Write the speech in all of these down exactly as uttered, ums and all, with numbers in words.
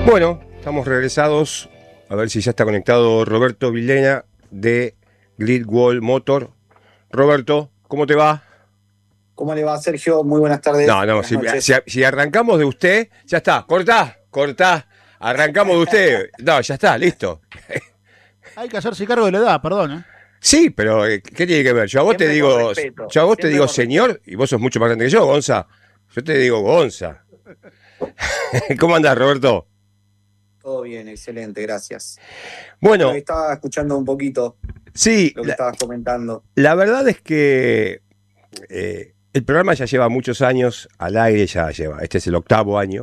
Bueno, estamos regresados. A ver si ya está conectado Roberto Vilena de Great Wall Motor. Roberto, ¿cómo te va? ¿Cómo le va, Sergio? Muy buenas tardes. No, no, Buenas si, noches. si, si arrancamos de usted, ya está, cortá, cortá. Arrancamos de usted. No, ya está, listo. Hay que hacerse cargo de la edad, perdón, ¿eh? Sí, pero eh, ¿qué tiene que ver? Yo a vos Siempre te con digo, respeto, yo a vos te siempre digo con señor y vos sos mucho más grande que yo, Gonza. Yo te digo Gonza. ¿Cómo andás, Roberto? Todo bien, excelente, gracias. Bueno, Bueno, estaba escuchando un poquito sí, lo que la, estabas comentando. la verdad es que eh, el programa ya lleva muchos años al aire, ya lleva, este es el octavo año.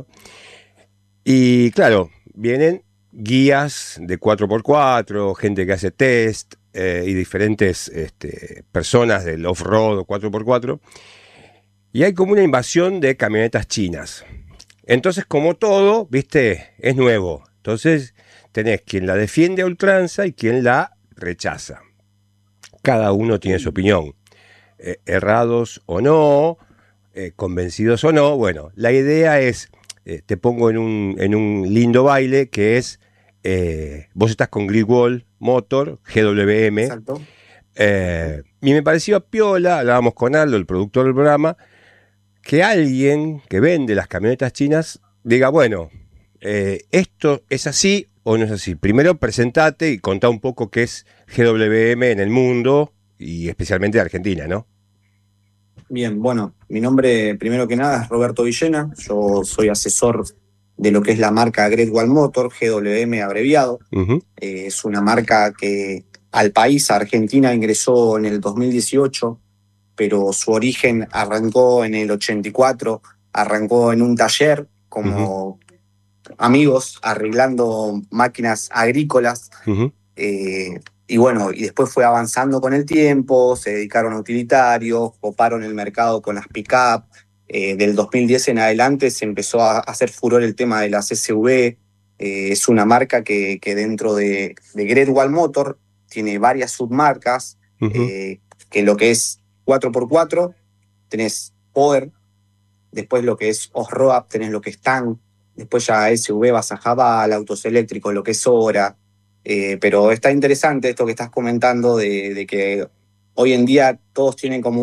Y claro, vienen guías de cuatro por cuatro, gente que hace test eh, y diferentes este, personas del off-road o cuatro por cuatro. Y hay como una invasión de camionetas chinas. Entonces, como todo, viste, es nuevo. Entonces, tenés quien la defiende a ultranza y quien la rechaza. Cada uno tiene su opinión. Eh, errados o no, eh, convencidos o no. Bueno, la idea es, eh, te pongo en un, en un lindo baile que es, eh, vos estás con Great Wall Motor, G W M. Exacto. Eh, y me pareció piola, hablábamos con Aldo, el productor del programa, que alguien que vende las camionetas chinas diga, bueno, eh, esto es así o no es así. Primero presentate y contá un poco qué es G W M en el mundo y especialmente en Argentina, ¿no? Bien, bueno, mi nombre primero que nada es Roberto Villena. Yo soy asesor de lo que es la marca Great Wall Motor, G W M abreviado. Uh-huh. Eh, es una marca que al país, a Argentina, ingresó en el dos mil dieciocho, pero su origen arrancó en el ochenta y cuatro, arrancó en un taller como uh-huh. amigos arreglando máquinas agrícolas. Uh-huh. Eh, y bueno, y después fue avanzando con el tiempo, se dedicaron a utilitarios, coparon el mercado con las pick-up. Eh, del dos mil diez en adelante se empezó a hacer furor el tema de las S U V. Eh, es una marca que, que dentro de, de Great Wall Motor tiene varias submarcas, uh-huh. eh, que lo que es cuatro por cuatro tenés Power, después lo que es Off-Road tenés lo que es Tank, después ya S U V vas a Jabal, autos eléctricos, lo que es Hora. Eh, pero está interesante esto que estás comentando de, de que hoy en día todos tienen como